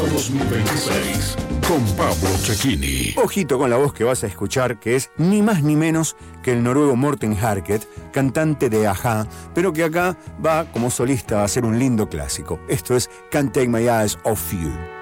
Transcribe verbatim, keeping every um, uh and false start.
dos mil veintiséis con Pablo Cecchini. Ojito con la voz que vas a escuchar, que es ni más ni menos que el noruego Morten Harket, cantante de A-ha, pero que acá va como solista a hacer un lindo clásico. Esto es Can't Take My Eyes Off You.